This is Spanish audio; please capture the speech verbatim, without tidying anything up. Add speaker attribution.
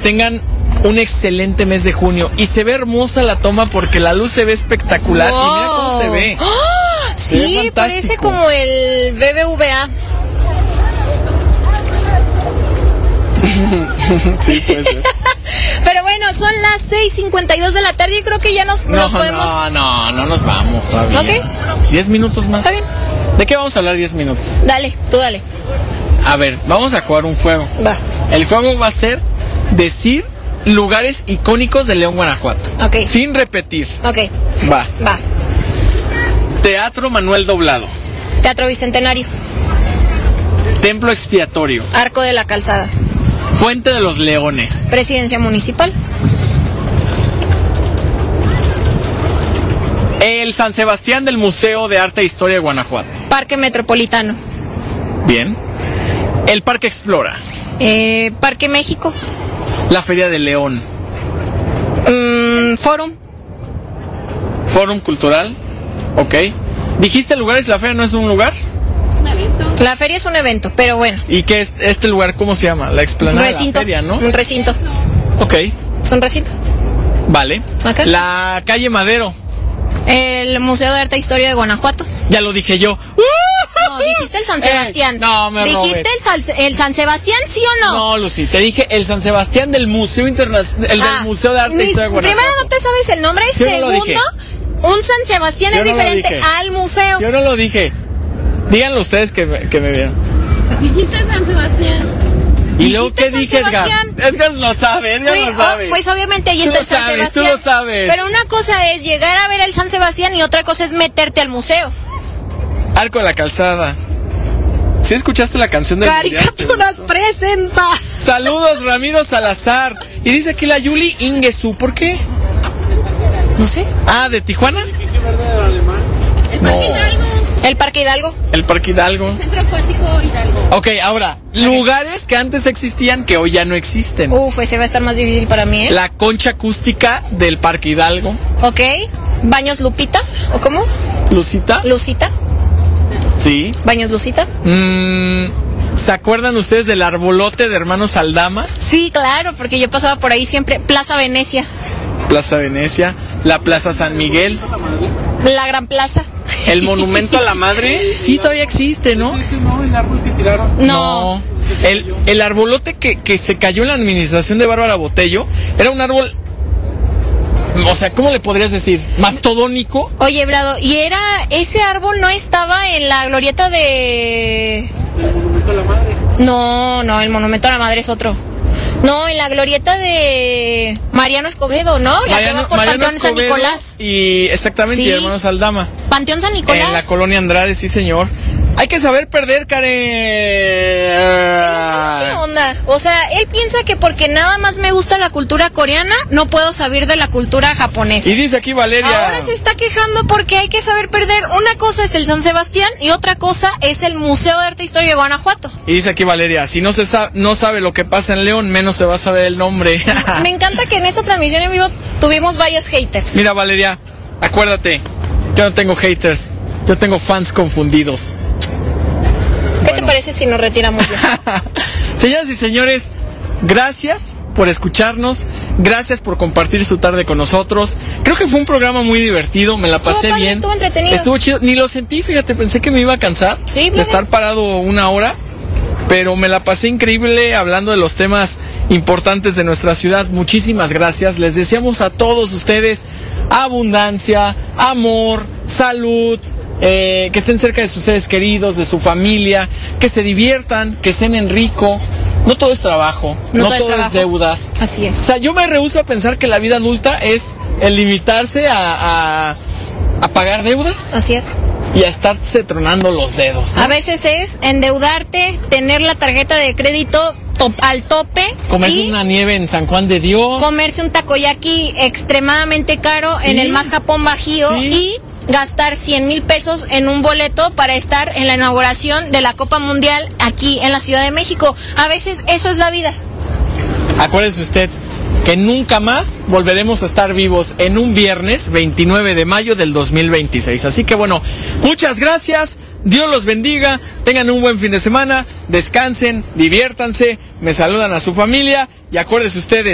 Speaker 1: tengan un excelente mes de junio. Y se ve hermosa la toma porque la luz se ve espectacular. Wow. Y mira cómo se ve.
Speaker 2: ¡Oh!
Speaker 1: Se
Speaker 2: sí,
Speaker 1: ve
Speaker 2: parece como el B B V A.
Speaker 1: Sí, puede ser.
Speaker 2: Pero bueno, son las seis cincuenta y dos de la tarde y creo que ya nos,
Speaker 1: no,
Speaker 2: nos podemos...
Speaker 1: No, no, no nos vamos todavía.
Speaker 2: ¿Ok?
Speaker 1: Diez minutos más.
Speaker 2: ¿Está bien?
Speaker 1: ¿De qué vamos a hablar diez minutos?
Speaker 2: Dale, tú dale.
Speaker 1: A ver, vamos a jugar un juego.
Speaker 2: Va.
Speaker 1: El juego va a ser decir lugares icónicos de León, Guanajuato.
Speaker 2: Ok.
Speaker 1: Sin repetir.
Speaker 2: Ok.
Speaker 1: Va.
Speaker 2: Va.
Speaker 1: Teatro Manuel Doblado.
Speaker 2: Teatro Bicentenario.
Speaker 1: Templo Expiatorio.
Speaker 2: Arco de la Calzada.
Speaker 1: Fuente de los Leones.
Speaker 2: Presidencia Municipal.
Speaker 1: El San Sebastián del Museo de Arte e Historia de Guanajuato.
Speaker 2: Parque Metropolitano.
Speaker 1: Bien. El Parque Explora.
Speaker 2: Eh, Parque México.
Speaker 1: La Feria de León.
Speaker 2: Mm, Fórum.
Speaker 1: Fórum Cultural. Ok. ¿Dijiste lugares? ¿La feria no es un lugar?
Speaker 3: Un evento.
Speaker 2: La feria es un evento, pero bueno.
Speaker 1: ¿Y qué es este lugar? ¿Cómo se llama? La explanada de la feria, ¿no?
Speaker 2: Un recinto.
Speaker 1: Ok.
Speaker 2: Es un recinto.
Speaker 1: Vale.
Speaker 2: Acá.
Speaker 1: La calle Madero.
Speaker 2: El Museo de Arte e Historia de Guanajuato.
Speaker 1: Ya lo dije yo.
Speaker 2: No, dijiste el San Sebastián.
Speaker 1: Eh, no, me
Speaker 2: ¿Dijiste el, San, el San Sebastián, sí o no?
Speaker 1: No, Lucy, te dije el San Sebastián del Museo Internacional, el
Speaker 2: ah,
Speaker 1: del Museo de Arte e Historia de Guanajuato.
Speaker 2: Primero no te sabes el nombre,
Speaker 1: ¿Sí
Speaker 2: segundo, un San Sebastián
Speaker 1: ¿Sí
Speaker 2: es
Speaker 1: no
Speaker 2: diferente al museo.
Speaker 1: Yo no lo dije. Díganlo ustedes que me, que me vieron.
Speaker 3: Dijiste San Sebastián.
Speaker 1: ¿Y luego qué
Speaker 2: San
Speaker 1: dije, Edgar?
Speaker 2: Sebastián?
Speaker 1: Edgar lo sabe, Edgar
Speaker 2: Pues,
Speaker 1: lo sabe.
Speaker 2: oh, pues obviamente ahí
Speaker 1: Tú
Speaker 2: está
Speaker 1: lo
Speaker 2: el San
Speaker 1: sabes,
Speaker 2: Sebastián.
Speaker 1: tú lo sabes.
Speaker 2: Pero una cosa es llegar a ver el San Sebastián y otra cosa es meterte al museo.
Speaker 1: Arco de la Calzada. ¿Sí escuchaste la canción del
Speaker 2: Caricaturas presenta.
Speaker 1: Saludos, Ramiro Salazar. Y dice aquí la Yuli Ingesu. ¿Por qué?
Speaker 2: No sé.
Speaker 1: Ah, ¿de Tijuana?
Speaker 3: El
Speaker 1: No.
Speaker 3: Parque Hidalgo.
Speaker 2: El Parque Hidalgo.
Speaker 1: El Parque Hidalgo.
Speaker 3: Centro Acuático Hidalgo.
Speaker 1: Ok, ahora, lugares que antes existían que hoy ya no existen.
Speaker 2: Uf, ese va a estar más difícil para mí, ¿eh?
Speaker 1: La concha acústica del Parque Hidalgo.
Speaker 2: Ok. Baños Lupita, ¿o cómo?
Speaker 1: Lucita.
Speaker 2: Lucita.
Speaker 1: Sí.
Speaker 2: Baños Lucita.
Speaker 1: Mm, ¿Se acuerdan ustedes del arbolote de Hermanos Aldama?
Speaker 2: Sí, claro, porque yo pasaba por ahí siempre. Plaza Venecia.
Speaker 1: Plaza Venecia. La Plaza San Miguel.
Speaker 2: La Gran Plaza.
Speaker 1: El Monumento a la Madre. Sí, todavía existe, ¿no?
Speaker 4: No, el árbol que tiraron.
Speaker 2: No.
Speaker 1: No. El, el arbolote que, que se cayó en la administración de Bárbara Botello era un árbol, o sea, ¿cómo le podrías decir? Mastodónico.
Speaker 2: Oye, Brado, ¿y era ese árbol no estaba en la glorieta de...?
Speaker 4: El monumento a la madre.
Speaker 2: No, no, el Monumento a la Madre es otro. No, en la glorieta de Mariano Escobedo, ¿no? La que va por
Speaker 1: Mariano
Speaker 2: Panteón San
Speaker 1: Escobedo
Speaker 2: Nicolás.
Speaker 1: Y exactamente,
Speaker 2: Sí.
Speaker 1: y Hermanos Aldama.
Speaker 2: Panteón San Nicolás.
Speaker 1: En la colonia Andrade, sí, señor. Hay que saber perder, Karen.
Speaker 2: ¿Qué onda? O sea, él piensa que porque nada más me gusta la cultura coreana, no puedo saber de la cultura japonesa.
Speaker 1: Y dice aquí Valeria.
Speaker 2: Ahora se está quejando porque hay que saber perder. Una cosa es el San Sebastián y otra cosa es el Museo de Arte e Historia de Guanajuato.
Speaker 1: Y dice aquí Valeria, si no se sa- no sabe lo que pasa en León, menos se va a saber el nombre.
Speaker 2: Me encanta que en esa transmisión en vivo tuvimos varios haters.
Speaker 1: Mira, Valeria, acuérdate, yo no tengo haters, yo tengo fans confundidos.
Speaker 2: ¿Qué
Speaker 1: Bueno.
Speaker 2: te parece si nos retiramos ya?
Speaker 1: Señoras y señores, gracias por escucharnos, gracias por compartir su tarde con nosotros. Creo que fue un programa muy divertido, me la
Speaker 2: Estuvo
Speaker 1: pasé
Speaker 2: padre,
Speaker 1: bien.
Speaker 2: estuvo entretenido.
Speaker 1: Estuvo chido, ni lo sentí, fíjate, pensé que me iba a cansar
Speaker 2: Sí,
Speaker 1: de estar parado una hora, pero me la pasé increíble hablando de los temas importantes de nuestra ciudad. Muchísimas gracias, les deseamos a todos ustedes abundancia, amor, salud. Eh, que estén cerca de sus seres queridos, de su familia, que se diviertan, que cenen rico. No todo es trabajo,
Speaker 2: No
Speaker 1: no,
Speaker 2: todo es
Speaker 1: todo es,
Speaker 2: trabajo.
Speaker 1: deudas.
Speaker 2: Así es.
Speaker 1: O sea, yo me rehúso a pensar que la vida adulta es el limitarse a, a, a pagar deudas
Speaker 2: Así es.
Speaker 1: y a estarse tronando los dedos, ¿no?
Speaker 2: A veces es endeudarte, tener la tarjeta de crédito top, al tope
Speaker 1: Comerse
Speaker 2: y
Speaker 1: una nieve en San Juan de Dios.
Speaker 2: comerse un takoyaki extremadamente caro
Speaker 1: Sí.
Speaker 2: en el más Japón Bajío
Speaker 1: Sí.
Speaker 2: y gastar cien mil pesos en un boleto para estar en la inauguración de la Copa Mundial aquí en la Ciudad de México. A veces eso es la vida.
Speaker 1: Acuérdese usted que nunca más volveremos a estar vivos en un viernes veintinueve de mayo del dos mil veintiséis. Así que bueno, muchas gracias, Dios los bendiga, tengan un buen fin de semana, descansen, diviértanse, me saludan a su familia y acuérdense ustedes.